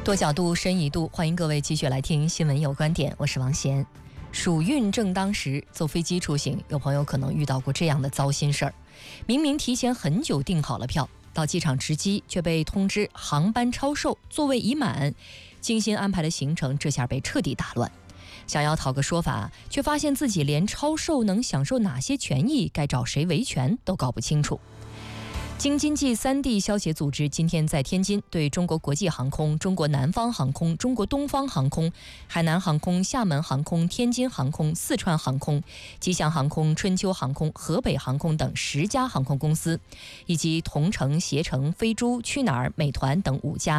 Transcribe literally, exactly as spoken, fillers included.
多角度，深一度，欢迎各位继续来听新闻有观点，我是王贤。暑运正当时，坐飞机出行，有朋友可能遇到过这样的糟心事儿：明明提前很久订好了票，到机场值机却被通知航班超售，座位已满，精心安排的行程这下被彻底打乱。想要讨个说法，却发现自己连超售能享受哪些权益，该找谁维权都搞不清楚。京津冀三地消协组织今天在天津对中国国际航空、中国南方航空、中国东方航空、海南航空、厦门航空、天津航空、四川航空、吉祥航空、春秋航空、河北航空等十家航空公司，以及同程、携程、飞猪、去哪儿、美团等五家